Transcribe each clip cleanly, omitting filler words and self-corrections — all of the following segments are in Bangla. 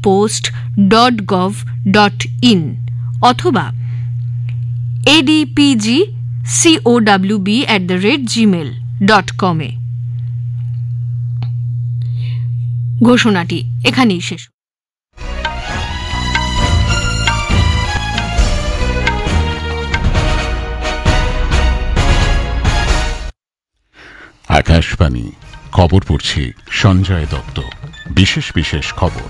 indiapost.gov.in অথবা adpgcowb@gmail.com এ। ঘোষণাটি এখানেই শেষ। আকাশবাণী খবর পড়ছি সঞ্জয় দত্ত। বিশেষ খবর।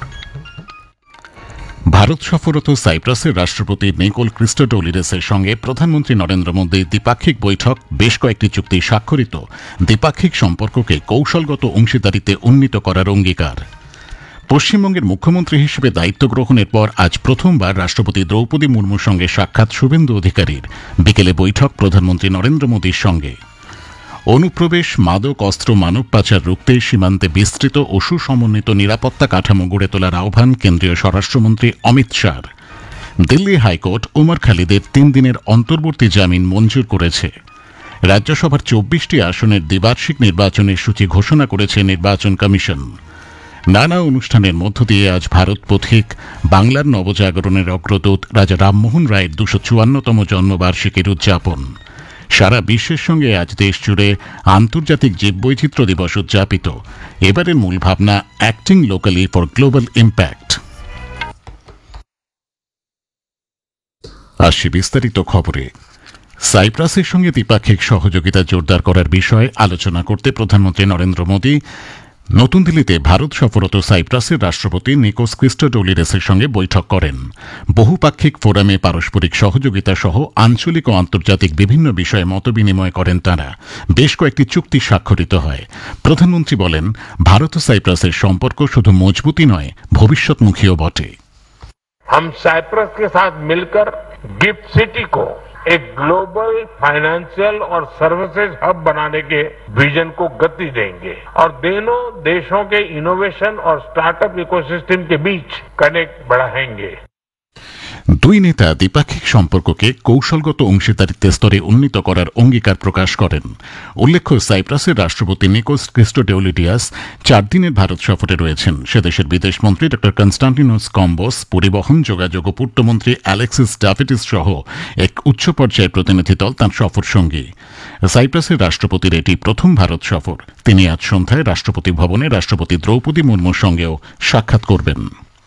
ভারত সফররত সাইপ্রাসের রাষ্ট্রপতি নিকোল ক্রিস্টোডোলিডেসের সঙ্গে প্রধানমন্ত্রী নরেন্দ্র মোদী দ্বিপাক্ষিক বৈঠক, বেশ কয়েকটি চুক্তি স্বাক্ষরিত, দ্বিপাক্ষিক সম্পর্ককে কৌশলগত অংশীদারিত্বে উন্নীত করার অঙ্গীকার। পশ্চিমবঙ্গের মুখ্যমন্ত্রী হিসেবে দায়িত্ব গ্রহণের পর আজ প্রথমবার রাষ্ট্রপতি দ্রৌপদী মুর্মুর সঙ্গে সাক্ষাৎ শুভেন্দু অধিকারীর। বিকেলে বৈঠক প্রধানমন্ত্রী নরেন্দ্র মোদীর সঙ্গে। অনুপ্রবেশ, মাদক, অস্ত্র, মানব পাচার রুখতে সীমান্তে বিস্তৃত ও সুসমন্বিত নিরাপত্তা কাঠামো গড়ে তোলার আহ্বান কেন্দ্রীয় স্বরাষ্ট্রমন্ত্রী অমিত শাহর। দিল্লি হাইকোর্ট ওমর খালিদের 3 দিনের অন্তর্বর্তী জামিন মঞ্জুর করেছে। রাজ্যসভার 24টি আসনের দ্বিবার্ষিক নির্বাচনের সূচি ঘোষণা করেছে নির্বাচন কমিশন। নানা অনুষ্ঠানের মধ্য দিয়ে আজ ভারত পথিক, বাংলার নবজাগরণের অগ্রদূত রাজা রামমোহন রায়ের 254তম জন্মবার্ষিকীর উদযাপন। সারা বিশ্বের সঙ্গে আজ দেশ জুড়ে আন্তর্জাতিক জীববৈচিত্র্য দিবস উদযাপিত। এবারের মূল ভাবনা acting locally for global impact. আসছি বিস্তারিত খবরে। সাইপ্রাসের সঙ্গে দ্বিপাক্ষিক সহযোগিতা জোরদার করার বিষয়ে আলোচনা করতে প্রধানমন্ত্রী নরেন্দ্র মোদী নতুন দিল্লিতে ভারত সফররত সাইপ্রাসের রাষ্ট্রপতি নিকোস ক্রিস্টোডোলিডেসের সঙ্গে বৈঠক করেন। বহুপাক্ষিক ফোরামে পারস্পরিক সহযোগিতা সহ আঞ্চলিক ও আন্তর্জাতিক বিভিন্ন বিষয়ে মতবিনিময় করেন তাঁরা। বেশ কয়েকটি চুক্তি স্বাক্ষরিত হয়। প্রধানমন্ত্রী বলেন, ভারত ও সাইপ্রাসের সম্পর্ক শুধু মজবুতই নয়, ভবিষ্যৎমুখীও বটে। हम साइप्रस के साथ मिलकर गिफ्ट सिटी को एक ग्लोबल फाइनेंशियल और सर्विसेज हब बनाने के विजन को गति देंगे और दोनों देशों के इनोवेशन और स्टार्टअप इकोसिस्टम के बीच कनेक्ट बढ़ाएंगे। দুই নেতা দ্বিপাক্ষিক সম্পর্ককে কৌশলগত অংশীদারিত্বের স্তরে উন্নীত করার অঙ্গীকার প্রকাশ করেন। উল্লেখ্য, সাইপ্রাসের রাষ্ট্রপতি নিকোস ক্রিস্টোডোলিডিয়াস 4 দিনের ভারত সফরে রয়েছেন। সে দেশের বিদেশমন্ত্রী ড কনস্টান্টিনোস কম্বোস, পরিবহন, যোগাযোগ ও পূর্তমন্ত্রী অ্যালেক্সিস ডাভিডিস সহ এক উচ্চ পর্যায়ের প্রতিনিধি দল তাঁর সফর সঙ্গী। সাইপ্রাসের রাষ্ট্রপতির এটি প্রথম ভারত সফর। তিনি আজ সন্ধ্যায় রাষ্ট্রপতি ভবনে রাষ্ট্রপতি দ্রৌপদী মুর্মুর সঙ্গেও সাক্ষাৎ করবেন।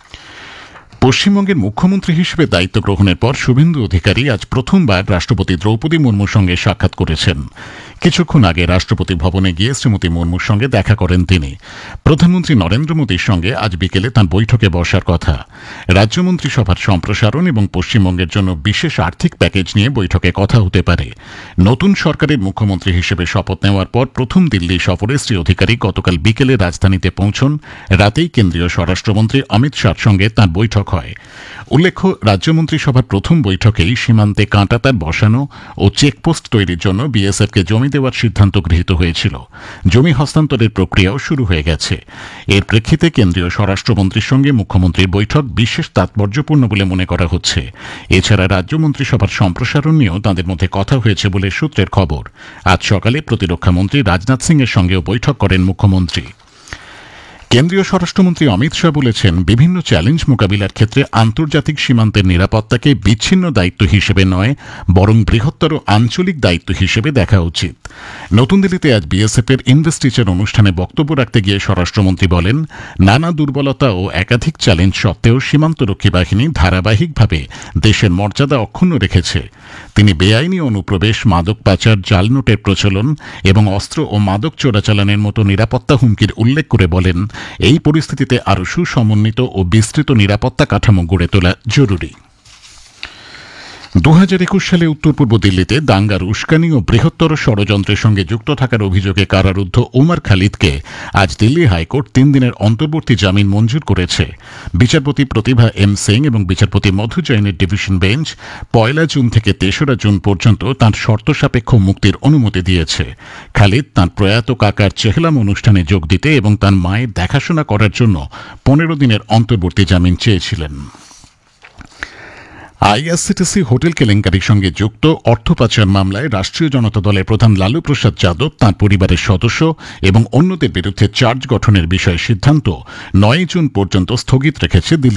পশ্চিমবঙ্গের মুখ্যমন্ত্রী হিসেবে দায়িত্ব গ্রহণের পর শুভেন্দু অধিকারী আজ প্রথমবার রাষ্ট্রপতি দ্রৌপদী মুর্মুর সঙ্গে সাক্ষাৎ করেছেন। কিছুক্ষণ আগে রাষ্ট্রপতি ভবনে গিয়ে শ্রীমতী মুর্মুর সঙ্গে দেখা করেন তিনি। প্রধানমন্ত্রী নরেন্দ্র মোদীর সঙ্গে আজ বিকেলে তাঁর বৈঠকে বসার কথা। রাজ্যমন্ত্রিসভার সম্প্রসারণ এবং পশ্চিমবঙ্গের জন্য বিশেষ আর্থিক প্যাকেজ নিয়ে বৈঠকে কথা হতে পারে। নতুন সরকারের মুখ্যমন্ত্রী হিসেবে শপথ নেওয়ার পর প্রথম দিল্লি সফরে শ্রী অধিকারী গতকাল বিকেলে রাজধানীতে পৌঁছন। রাতেই কেন্দ্রীয় স্বরাষ্ট্রমন্ত্রী অমিত শাহর সঙ্গে তাঁর বৈঠক হয়। উল্লেখ্য, রাজ্যমন্ত্রিসভার প্রথম বৈঠকেই সীমান্তে কাঁটাতার বসানো ও চেকপোস্ট তৈরির জন্য বিএসএফকে জমি দেওয়ার সিদ্ধান্ত গৃহীত হয়েছিল। জমি হস্তান্তরের প্রক্রিয়াও শুরু হয়ে গেছে। এর প্রেক্ষিতে কেন্দ্রীয় স্বরাষ্ট্রমন্ত্রীর সঙ্গে মুখ্যমন্ত্রীর বৈঠক বিশেষ তাৎপর্যপূর্ণ বলে মনে করা হচ্ছে। এছাড়া রাজ্যমন্ত্রিসভার সম্প্রসারণ নিয়েও তাঁদের মধ্যে কথা হয়েছে বলে সূত্রের খবর। আজ সকালে প্রতিরক্ষামন্ত্রী রাজনাথ সিং এর সঙ্গেও বৈঠক করেন মুখ্যমন্ত্রী। কেন্দ্রীয় স্বরাষ্ট্রমন্ত্রী অমিত শাহ বলেছেন, বিভিন্ন চ্যালেঞ্জ মোকাবিলার ক্ষেত্রে আন্তর্জাতিক সীমান্তের নিরাপত্তাকে বিচ্ছিন্ন দায়িত্ব হিসেবে নয়, বরং বৃহত্তর আঞ্চলিক দায়িত্ব হিসেবে দেখা উচিত। নতুন দিল্লিতে আজ বিএসএফ এর ইনভেস্টিচার অনুষ্ঠানে বক্তব্য রাখতে গিয়ে স্বরাষ্ট্রমন্ত্রী বলেন, নানা দুর্বলতা ও একাধিক চ্যালেঞ্জ সত্ত্বেও সীমান্তরক্ষী বাহিনী ধারাবাহিকভাবে দেশের মর্যাদা অক্ষুণ্ণ রেখেছে। তিনি বেআইনি অনুপ্রবেশ, মাদক পাচার, জাল নোটের প্রচলন এবং অস্ত্র ও মাদক চোরাচালানের মতো নিরাপত্তা হুমকির উল্লেখ করে বলেন, এই পরিস্থিতিতে আরও সুসমন্বিত ও বিস্তৃত নিরাপত্তা কাঠামো গড়ে তোলা জরুরি। 2021 সালে উত্তর পূর্ব দিল্লিতে দাঙ্গার উস্কানি ও বৃহত্তর ষড়যন্ত্রের সঙ্গে যুক্ত থাকার অভিযোগে কারারুদ্ধ ওমর খালিদকে আজ দিল্লি হাইকোর্ট 3 দিনের অন্তর্বর্তী জামিন মঞ্জুর করেছে। বিচারপতি প্রতিভা এম সিং এবং বিচারপতি মধু জৈনের ডিভিশন বেঞ্চ 1 জুন থেকে 3 জুন পর্যন্ত তাঁর শর্ত সাপেক্ষ মুক্তির অনুমতি দিয়েছে। খালিদ তাঁর প্রয়াত কাকার চেহলাম অনুষ্ঠানে যোগ দিতে এবং তাঁর মায়ের দেখাশোনা করার জন্য 15 দিনের অন্তর্বর্তী জামিন চেয়েছিলেন। আইআরসিটিসি হোটেল কেলেঙ্কারির সঙ্গে যুক্ত অর্থ পাচার মামলায় রাষ্ট্রীয় জনতা দলের প্রধান লালু প্রসাদ যাদব, তাঁর পরিবারের সদস্য এবং অন্যদের বিরুদ্ধে চার্জ গঠনের বিষয়ে সিদ্ধান্ত 9 জুন পর্যন্ত স্থগিত রেখেছে দিল্লি